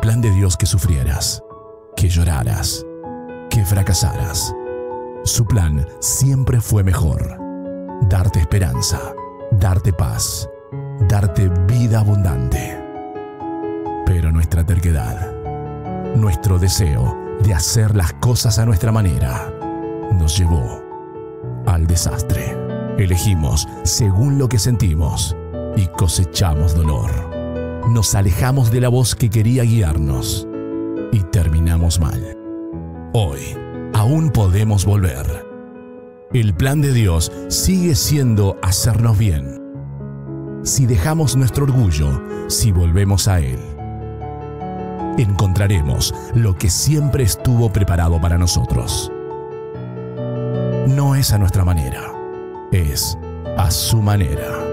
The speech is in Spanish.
plan de Dios que sufrieras, que lloraras, que fracasaras. Su plan siempre fue mejor. Darte esperanza, darte paz, darte vida abundante. Pero nuestra terquedad, nuestro deseo de hacer las cosas a nuestra manera, nos llevó al desastre. Elegimos según lo que sentimos y cosechamos dolor. Nos alejamos de la voz que quería guiarnos y terminamos mal. Hoy aún podemos volver. El plan de Dios sigue siendo hacernos bien. Si dejamos nuestro orgullo, si volvemos a Él, encontraremos lo que siempre estuvo preparado para nosotros. No es a nuestra manera, es a su manera.